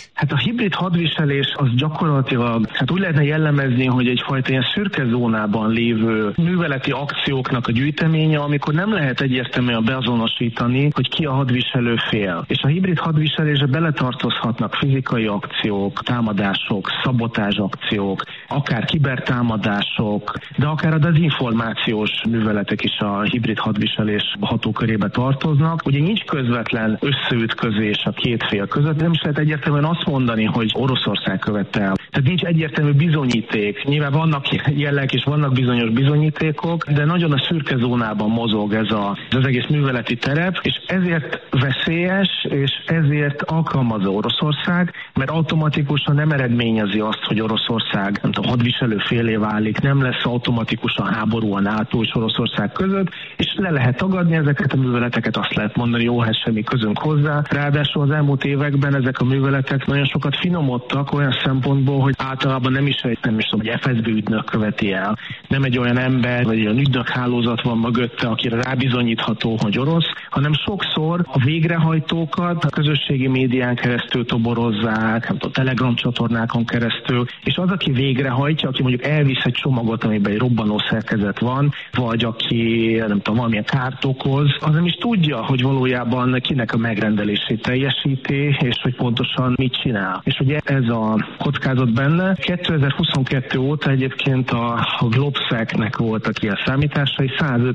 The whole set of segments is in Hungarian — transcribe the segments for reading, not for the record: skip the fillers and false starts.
Hát a hibrid hadviselés az gyakorlatilag, úgy lehetne jellemezni, hogy egyfajta ilyen szürke zónában lévő műveleti akcióknak a gyűjteménye, amikor nem lehet egyértelműen beazonosítani, hogy ki a hadviselő fél. És a hibrid hadviselésbe beletartozhatnak fizikai akciók, támadások, szabotázs akciók, akár kibertámadások, de akár a dezinformációs műveletek is a hibrid hadviselés hatókörébe tartoznak. Ugye nincs közvetlen összeütközés a két fél között, nem is lehet egyértelműen azt mondani, hogy Oroszország követte el. Tehát nincs egyértelmű bizonyíték. Nyilván vannak jelek és vannak bizonyos bizonyítékok, de nagyon a szürke zónában mozog ez az egész műveleti terep, és ezért veszélyes, és ezért alkalmazza Oroszország, mert automatikusan nem eredményezi azt, hogy Oroszország, nem tudom, hadviselő félé válik, nem lesz automatikusan háború a NATO és Oroszország között, és le lehet tagadni ezeket a műveleteket, azt lehet mondani, jó, hát semmi közünk hozzá. Ráadásul az elmúlt években ezek a műveletek nagyon sokat finomodtak olyan szempontból, hogy általában nem is egy FSB ügynök követi el, nem egy olyan ember, vagy olyan ügynök hálózat van mögötte, akire rábizonyítható, hogy orosz, hanem sokszor a végrehajtókat a közösségi médián keresztül toborozzák, nem tudom, Telegram csatornákon keresztül, és az, aki végrehajtja, aki mondjuk elvisz egy csomagot, amiben egy robbanó szerkezet van, vagy aki, nem tudom, valamilyen kárt okoz, az nem is tudja, hogy valójában kinek a megrendelését teljesíti, és hogy pontosan mit csinál. És ugye ez a kockázat benne. 2022 óta egyébként a Globsec-nek voltak ilyen számításai,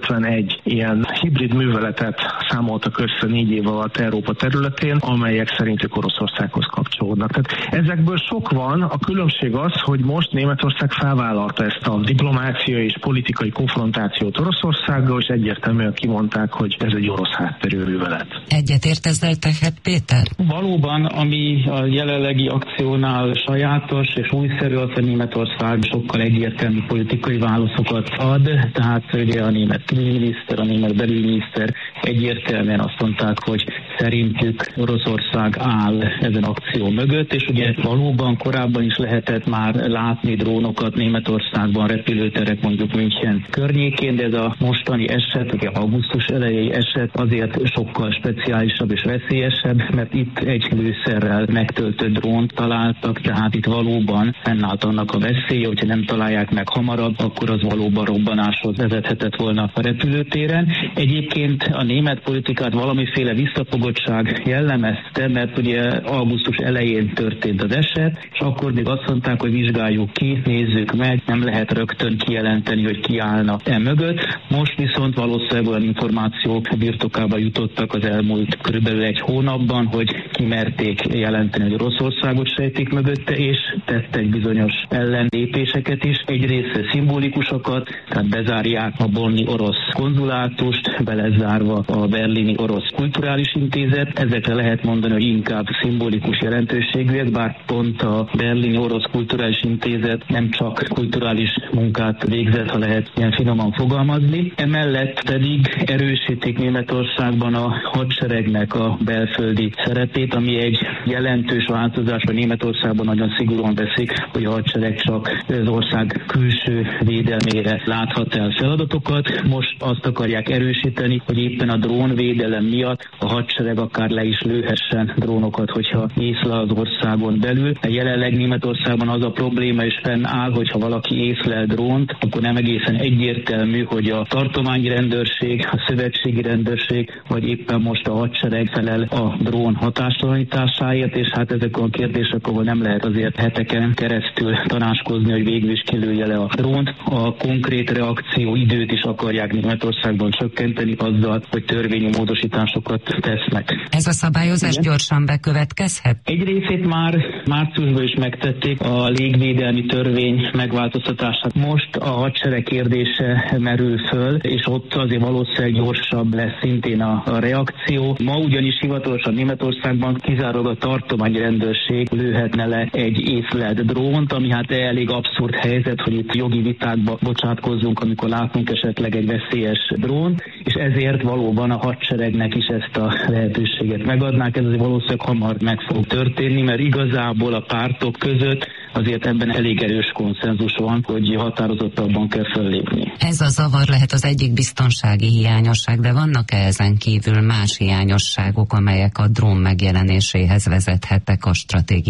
151 ilyen hibrid műveletet számoltak össze 4 év alatt Európa területén, amelyek szerintük Oroszországhoz kapcsolódnak. Tehát ezekből sok van, a különbség az, hogy most Németország felvállalta ezt a diplomáciai és politikai konfrontációt Oroszországgal, és egyértelműen kimondták, hogy ez egy orosz hátterű művelet. Egyetért ezzel tehát, Péter? Valóban, ami a jelenlegi akciónál sajátos és újszerű, az, hogy Németország sokkal egyértelmű politikai válaszokat ad, tehát ugye a német külügyminiszter, a német belügyminiszter egyértelműen azt mondták, hogy szerintük Oroszország áll ezen akció mögött, és ugye valóban korábban is lehetett már látni drónokat Németországban, repülőterek mondjuk München környékén, de ez a mostani eset, ugye augusztus elejei eset azért sokkal speciálisabb és veszélyesebb, mert itt egy lőszerrel megtöltött drónt találtak, tehát itt valóban fennállt annak a veszélye, hogyha nem találják meg hamarabb, akkor az valóban robbanáshoz vezethetett volna a repülőtéren. Egyébként a német politikát valamiféle visszafogottság jellemezte, mert ugye augusztus elején történt az eset, és akkor még azt mondták, hogy vizsgáljuk ki, nézzük meg, nem lehet rögtön kijelenteni, hogy ki állna mögött. Most viszont valószínűleg olyan információk birtokába jutottak az elmúlt körülbelül egy hónapban, hogy kimerték jelenteni, hogy Oroszországot sejtik mögötte, és tettek bizonyos ellenlépéseket is. Egyrészt szimbolikusokat, tehát bezárják a bonni orosz konzulátust, belezárva a berlini orosz kulturális intézet. Ezekre lehet mondani, hogy inkább szimbolikus jelentőségűek, bár pont a berlini orosz kulturális intézet nem csak kulturális munkát végzett, ha lehet ilyen finoman fogalmazni. Emellett pedig erősítik Németországban a hadseregnek a belföldi szerepét, ami egy jelentős változás, hogy Németországban nagyon szigorúan veszik, hogy a hadsereg csak az ország külső védelmére láthat el feladatokat. Most azt akarják erősíteni, hogy éppen a drónvédelem miatt a hadsereg akár le is lőhessen drónokat, hogyha észlel az országon belül. Jelenleg Németországban az a probléma is fennáll, hogyha valaki észlel drónt, akkor nem egészen egyértelmű, hogy a tartományi rendőrség, a szövetségi rendőrség, vagy éppen most a hadsereg felel a drón hatástalanításáért, és hát ezek a kérdések, ahol nem lehet azért heteken keresztül tanácskozni, hogy végül is kilője le a drónt. A konkrét reakció időt is akarják Németországban csökkenteni azzal, hogy törvényi módosításokat tesznek. Ez a szabályozás gyorsan bekövetkezhet? Egy részét már márciusban is megtették, a légvédelmi törvény megváltoztatását. Most a hadsereg kérdése merül föl, és ott azért valószínűleg gyorsabb lesz szintén a reakció. Ma ugyanis hivatalosan Németországban kizárólag a tartományi rendőrség lőhetne le egy észlelt drónt, ami hát elég abszurd helyzet, hogy itt jogi vitákba bocsátkozzunk, amikor látunk esetleg egy veszélyes drónt, és ezért valóban a hadseregnek is ezt a lehetőséget megadnák. Ez azért valószínűleg hamar meg fog történni, mert igazából a pártok között azért ebben elég erős konszenzus van, hogy határozottabban kell fellépni. Ez a zavar lehet az egyik biztonsági hiányosság, de vannak-e ezen kívül más hiányosságok, amelyek a drón megjelenéséhez vezethettek a stratégiai